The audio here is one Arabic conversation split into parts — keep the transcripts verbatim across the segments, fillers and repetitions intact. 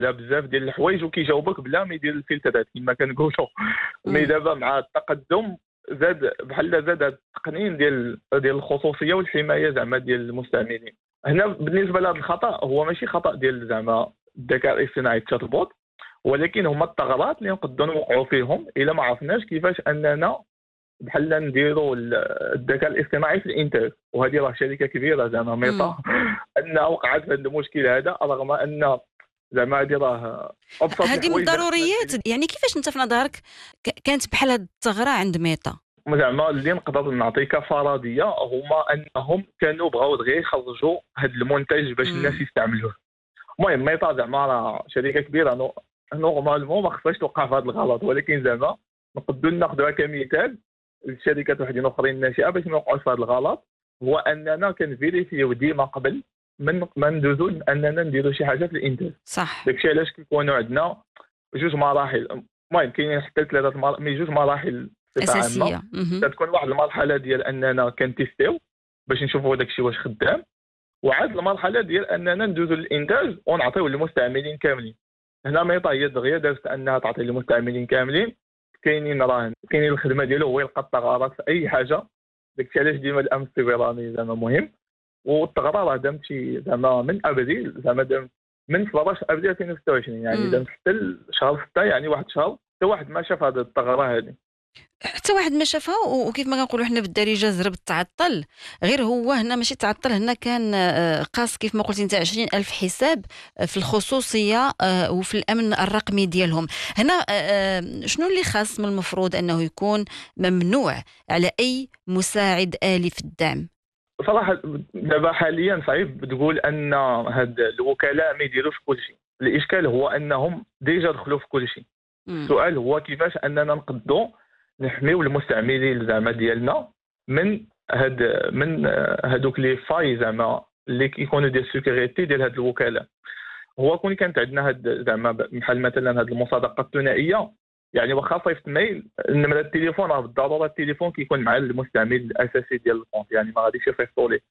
لا بزاف ديال الحوايج وكيجاوبك بلا ما يدير الفلترات كما كنقولوا. مي امم دابا مع التقدم زاد بحال زاد هذا التقنين ديال ديال الخصوصيه والحمايه زعما ديال المستعملين. هنا بالنسبه لهذا الخطا هو ماشي خطا ديال زعما الذكاء الاصطناعي الشات بوت، ولكن هما الثغرات اللي نقدروا نوقعوا فيهم الا ما عرفناش كيفاش اننا بحال نديروا ال- الذكاء الاصطناعي في الانتاج. وهذه راه شركه كبيره زعما امم ميتا انها وقعت في هذا المشكل هذا، رغم ان زعما هذه راه ابسط هذه من الحوايج اللي خصنا نديروا. الضروريات. يعني كيفاش انت في نظرك ك- كانت بحال هاد الثغره عند ميتا؟ زعما اللي نقدر نعطيك فرضيه هما انهم كانوا بغاو دغيا يخرجوا هذا المنتج باش الناس امم يستعملوه. المهم ميتا زعما راه شركه كبيره، نو- نورمالمون ما خصهاش توقع في هذا الغلط، ولكن زعما نقدروا ناخذوها كمثال للشركات وحدين اخرين ناشئه باش ما يوقعوش في هذا الغلط. هو اننا كنفيريفيو ديما قبل من ما ندوزو اننا نديروا شي حاجه في الانتاج. صح. داكشي علاش كيكونوا عندنا جوج مراحل. المهم كاينين حتى ثلاثه مراحل، مي جوج مراحل بصفه عامه. اساسيه. امم كتكون واحد المرحله ديال اننا كنتيستيو باش نشوفوا داكشي واش خدام، وعاد المرحله ديال اننا ندوزو للانتاج ونعطيو للمستعملين كاملين. هنا ميطا هي دغيا دازت انها تعطي للمستعملين كاملين. كاينين راه كاينين الخدمه ديالو هو يلقى الثغرات في اي حاجه. داكشي علاش ديما الامن السيبراني زعما مهم. والثغره راه دامت شي زعما من ابريل، زعما دام من سبعطاش ابريل ألفين وستة وعشرين، يعني امم دامت حتى شهر ستة، يعني واحد الشهر حتى واحد ما شاف هذه الثغره هذه. حتى واحد ما شافها، و- وكيف ما كنقولوا حنا بالدارجه زرب تعطل. غير هو هنا ماشي تعطل، هنا كان آه، قاص كيف ما قلتي انت عشرين ألف حساب آه، في الخصوصيه آه، وفي الامن الرقمي ديالهم. هنا آه، آه، شنو اللي خاص من المفروض انه يكون ممنوع على اي مساعد آلي في الدعم؟ صراحه دابا حاليا صعيب تقول ان هاد الوكلاء ما يديروش كل شيء. الاشكال هو انهم ديجا دخلوا في كل شيء. امم السؤال هو كيفاش اننا نقدروا نحميو المستعملين زعما ديالنا من هاد من هادوك لي فاي زعما اللي كيكونوا ديال السيكوريتي ديال هاد الوكاله. هو كون كانت عندنا هاد زعما بحال مثلا هاد المصادقه الثنائيه، يعني واخا صيفط ميل نمره التليفون راه بالضروره التليفون كيكون مع المستعمل الاساسي ديال الكونت، يعني ما غاديش يصيفطوا ليه.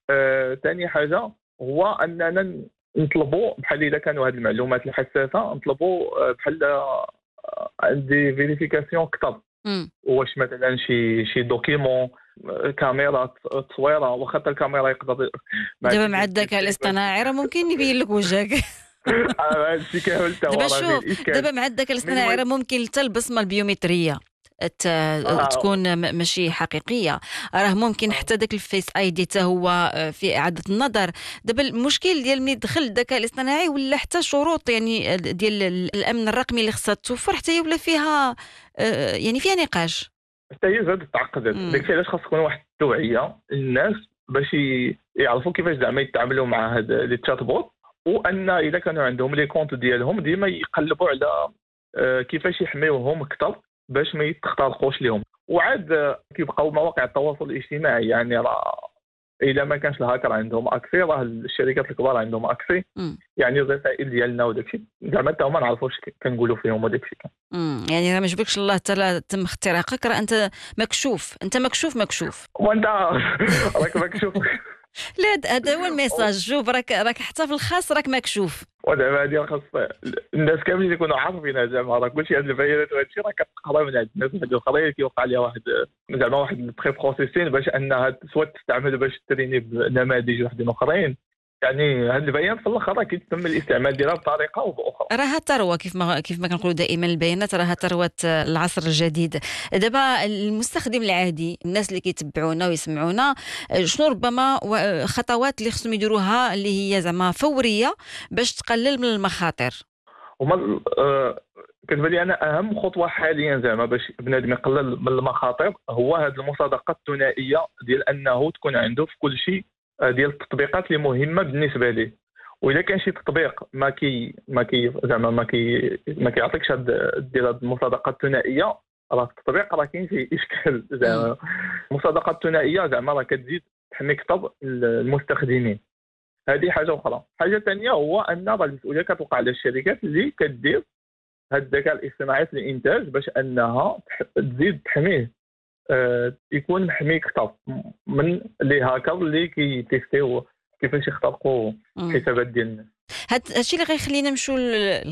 ثاني آه حاجه هو اننا نطلبوا بحال اذا كانوا هذه المعلومات الحساسه نطلبوا آه، بحال آه، عندي فيريفيكاسيون اكثر. امم واش مثلا شي شي دوكيمون، آه، كاميرا تصويره، واخا حتى الكاميرا يقدر مع دابا مع التليفون الذكاء كيكون شي الاصطناعي راه ممكن يبين لك وجهك. هادشي كامل حتى هو دابا راه فيه شوف، الاشكال. دابا مع الذكاء من الاصطناعي راه المهم ممكن حتى البصمه البيومتريه ت- آه تكون م- ماشي حقيقيه. راه ممكن آه. حتى داك الفيس اي دي حتى هو آه، في اعاده النظر. دابا المشكل ديال ملي دخل الذكاء الاصطناعي ولا حتى شروط يعني آه، ديال ال- الامن الرقمي اللي خصها توفر حتى هي ولا فيها آه، يعني فيها نقاش. حتى هي زادت تعقدت. امم داكشي علاش خاص تكون واحد التوعيه للناس باش ي- يعرفوا كيفاش زعما يتعاملوا مع هاد لي تشات بوت. وان اذا كانوا عندهم لي كونت ديالهم ديما يقلبوا على آه، كيفاش يحميوهم اكثر باش ما يتخترقوش لهم. وعاد آه، كيبقاو مواقع التواصل الاجتماعي، يعني راه اذا ما كانش الهاكر عندهم اكسي راه الشركات الكبار عندهم اكسي. امم يعني الرسائل ديالنا وداكشي زعما حتى هما نعرفوا واش كنقولوا فيهم وداكشي. امم يعني راه ما جبكش الله حتى لا تم اختراقك، راه انت مكشوف، انت مكشوف مكشوف. وانت راك راك شوف. لا هاد- هذا هو الميساج. شوف راك راك حتى في الخاص راك مكشوف. ودابا هادي خاص الناس كاملين يكونوا عارفين زعما راه كلشي هاد البيانات وهادشي راه كتقرا من عند الناس واحد الاخرين كيوقع عليها واحد زعما واحد البري بروسيسين باش انها سواء تستعمل باش تريني بنماذج وحدين اخرين. يعني هاد البيانات في الاخر راه كيتم الاستعمال ديالها بطريقه او باخرى. راها ثروة، كيف ما كيف ما كنقولوا دائما البيانات راها ثروة العصر الجديد. دابا المستخدم العادي، الناس اللي كيتبعونا ويسمعونا، شنو ربما و- خطوات اللي خصهم يديروها اللي هي زعما فورية باش تقلل من المخاطر؟ هما آه كتبان لي انا اهم خطوه حاليا زعما باش بنادم يقلل من المخاطر هو هاد المصادقه الثنائيه ديال انه تكون عنده في كل شيء آه، ديال التطبيقات اللي مهمه بالنسبه ليه. واذا كان شي تطبيق ما كي ما كي زعما ما كي ما كيعطيكش هاد ديال هاد المصادقه الثنائيه، راه التطبيق راه كاين فيه اشكال امم زعما. المصادقه الثنائيه زعما راه كتزيد تحمي اكثر المستخدمين. هذه حاجه اخرى. حاجه ثانيه هو ان راه المسؤوليه كتوقع على الشركات اللي كدير هذا الذكاء الاصطناعي في الانتاج باش انها تح- تزيد تحميه، آه، يكون محمي اكثر من لي هاكر اللي كيتيستيو كيفاش يخترقوا امم الحسابات ديال الناس. هاد الشيء اللي غيخلينا نمشيو